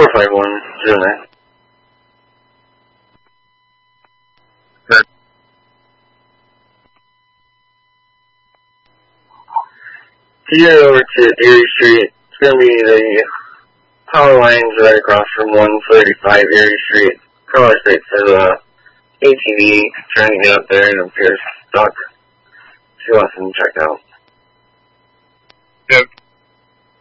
45109. Here over to Erie Street. It's going to be the power lines right across from 135 Erie Street. Caller state for the ATV trying to get up there and appears stuck. She wants them checked out. Yep.